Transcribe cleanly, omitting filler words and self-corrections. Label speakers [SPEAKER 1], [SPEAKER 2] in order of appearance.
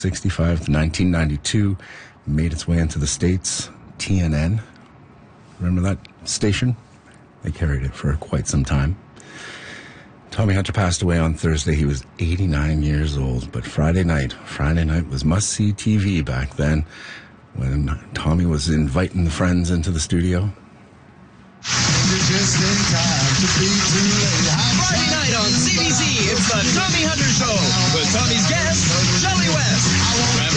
[SPEAKER 1] 65 to 1992, made its way into the States. TNN. Remember that station? They carried it for quite some time. Tommy Hunter passed away on Thursday. He was 89 years old. But Friday night was must-see TV back then when Tommy was inviting the friends into the studio.
[SPEAKER 2] Friday night on CBC, it's the Tommy Hunter Show with Tommy's guest, Shelley West.